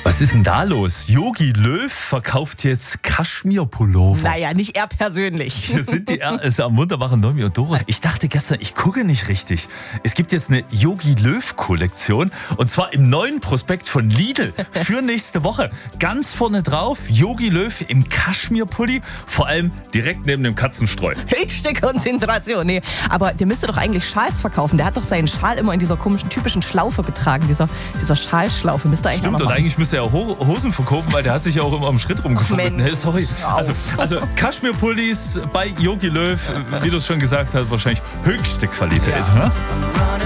Was ist denn da los? Jogi Löw verkauft jetzt Kaschmir-Pullover. Naja, nicht er persönlich. Hier sind die am wunderbaren Nomi und Doro. Ich dachte gestern, ich gucke nicht richtig. Es gibt jetzt eine Jogi Löw-Kollektion und zwar im neuen Prospekt von Lidl für nächste Woche. Ganz vorne drauf Jogi Löw im Kaschmir-Pulli, vor allem direkt neben dem Katzenstreu. Höchste Konzentration. Nee, aber der müsste doch eigentlich Schals verkaufen. Der hat doch seinen Schal immer in dieser komischen, typischen Schlaufe getragen. Dieser Schalschlaufe müsste eigentlich Stimmt, immer und machen. eigentlich müsste er Hosen verkaufen, weil der hat sich ja auch immer am Schritt rumgefummelt. Mensch. Nee, sorry. Also Kaschmir-Pullis bei Jogi Löw, wie du es schon gesagt hast, wahrscheinlich höchste Qualität. Ja. Ne?